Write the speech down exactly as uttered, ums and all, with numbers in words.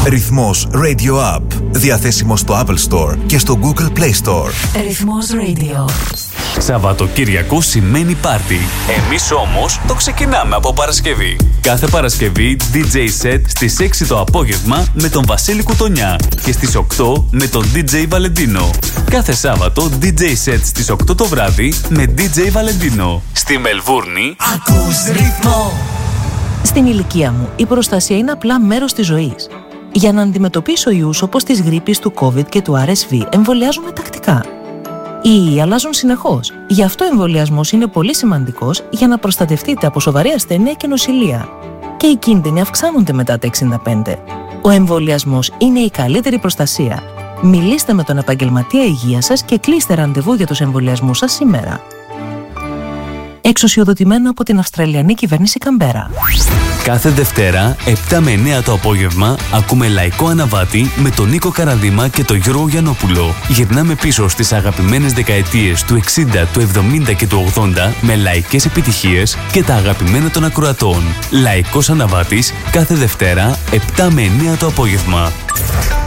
Ρυθμός Radio App. Διαθέσιμο στο Apple Store και στο Google Play Store. Ρυθμός Radio. Σαββατοκύριακο σημαίνει πάρτι. Εμείς όμως το ξεκινάμε από Παρασκευή. Κάθε Παρασκευή ντι τζέι set στις έξι το απόγευμα με τον Βασίλη Κουτονιά και στις οκτώ με τον ντι τζέι Βαλεντίνο. Κάθε Σάββατο ντι τζέι set στις οκτώ το βράδυ με ντι τζέι Βαλεντίνο. Στη Μελβούρνη ακούς ρυθμό. Στην ηλικία μου η προστασία είναι απλά μέρος της ζωής. Για να αντιμετωπίσω ιούς όπως της γρίπης, του COVID και του αρ ες βι εμβολιάζομαι τακτικά. Οι ιοί αλλάζουν συνεχώς. Γι' αυτό ο εμβολιασμός είναι πολύ σημαντικός για να προστατευτείτε από σοβαρή ασθένεια και νοσηλεία. Και οι κίνδυνοι αυξάνονται μετά τα εξήντα πέντε. Ο εμβολιασμός είναι η καλύτερη προστασία. Μιλήστε με τον επαγγελματία υγείας σας και κλείστε ραντεβού για τους εμβολιασμούς σας σήμερα. Εξουσιοδοτημένο από την Αυστραλιανή Κυβέρνηση Καμπέρα. Κάθε Δευτέρα, επτά με εννέα το απόγευμα, ακούμε Λαϊκό Αναβάτη με τον Νίκο Καραδίμα και τον Γιώργο Γιαννόπουλο. Γυρνάμε πίσω στις αγαπημένες δεκαετίες του εξήντα, του εβδομήντα και του ογδόντα με λαϊκές επιτυχίες και τα αγαπημένα των ακροατών. Λαϊκός Αναβάτης, κάθε Δευτέρα, επτά με εννέα το απόγευμα.